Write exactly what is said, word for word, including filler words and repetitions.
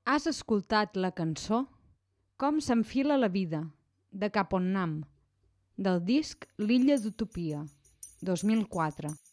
Has escoltat la cançó Com s'enfila la vida, de Caponnam, del disc L'illa d'Utopia, dos mil quatre.